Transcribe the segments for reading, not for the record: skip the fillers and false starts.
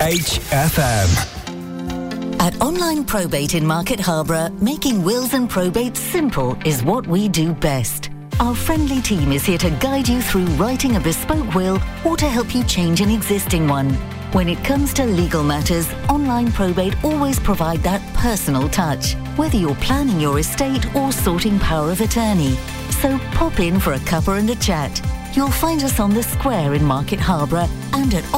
HFM. At Online Probate in Market Harborough, making wills and probates simple is what we do best. Our friendly team is here to guide you through writing a bespoke will or to help you change an existing one. When it comes to legal matters, Online Probate always provide that personal touch, whether you're planning your estate or sorting power of attorney. So pop in for a cuppa and a chat. You'll find us on the square in Market Harborough and at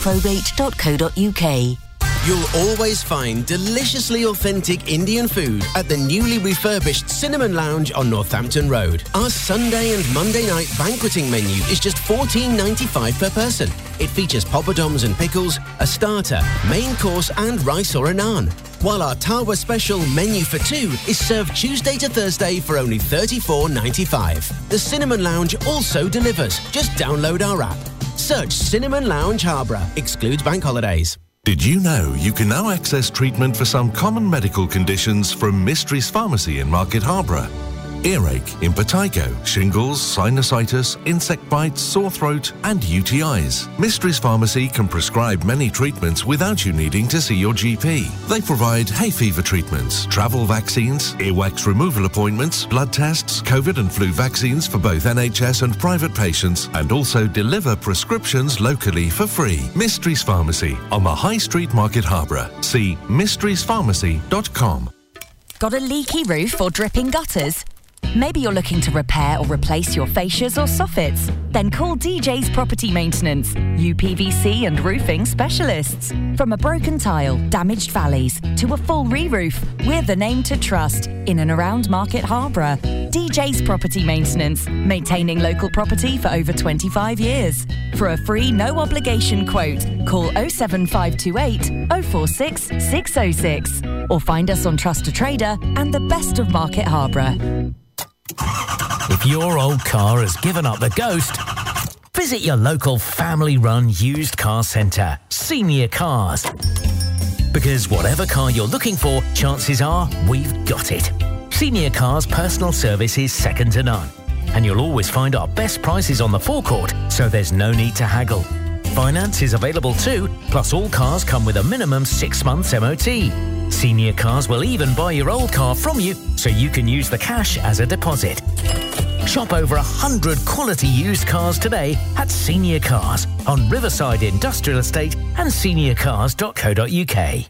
onlineprobate.co.uk. You'll always find deliciously authentic Indian food at the newly refurbished Cinnamon Lounge on Northampton Road. Our Sunday and Monday night banqueting menu is just $14.95 per person. It features poppadoms and pickles, a starter, main course and rice or a naan. While our Tawa special menu for two is served Tuesday to Thursday for only $34.95. The Cinnamon Lounge also delivers. Just download our app. Search Cinnamon Lounge Harborough. Excludes bank holidays. Did you know you can now access treatment for some common medical conditions from Mysteries Pharmacy in Market Harborough? Earache, impetigo, shingles, sinusitis, insect bites, sore throat and UTIs. Mysteries Pharmacy can prescribe many treatments without you needing to see your GP. They provide hay fever treatments, travel vaccines, earwax removal appointments, blood tests, COVID and flu vaccines for both NHS and private patients, and also deliver prescriptions locally for free. Mysteries Pharmacy on the High Street, Market Harborough. See mysteriespharmacy.com. Got a leaky roof or dripping gutters? Maybe you're looking to repair or replace your fascias or soffits? Then call DJ's Property Maintenance, UPVC and roofing specialists. From a broken tile, damaged valleys, to a full re-roof, we're the name to trust in and around Market Harborough. DJ's Property Maintenance, maintaining local property for over 25 years. For a free, no-obligation quote, call 07528 046 606 or find us on Trust a Trader and the Best of Market Harborough. If your old car has given up the ghost, visit your local family-run used car centre, Senior Cars. Because whatever car you're looking for, chances are we've got it. Senior Cars' personal service is second to none. And you'll always find our best prices on the forecourt, so there's no need to haggle. Finance is available too, plus all cars come with a minimum 6 months MOT. Senior Cars will even buy your old car from you, so you can use the cash as a deposit. Shop over 100 quality used cars today at Senior Cars on Riverside Industrial Estate and seniorcars.co.uk.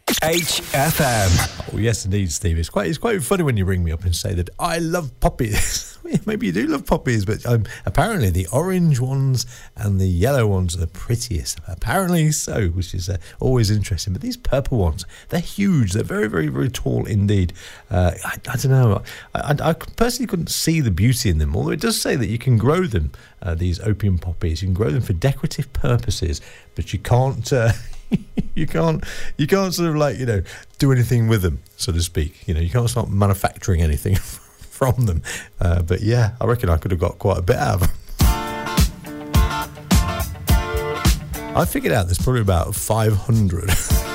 HFM. Oh, yes, indeed, Steve. It's quite funny when you ring me up and say that I love poppies. Maybe you do love poppies, but apparently the orange ones and the yellow ones are the prettiest. Apparently so, which is always interesting. But these purple ones, they're huge. They're very, very, very tall indeed. I don't know. I personally couldn't see the beauty in them, although it does say that you can grow them, these opium poppies. You can grow them for decorative purposes, but you can't... You can't sort of like, do anything with them, so to speak. You can't start manufacturing anything from them. But yeah, I reckon I could have got quite a bit out of them. I figured out there's probably about 500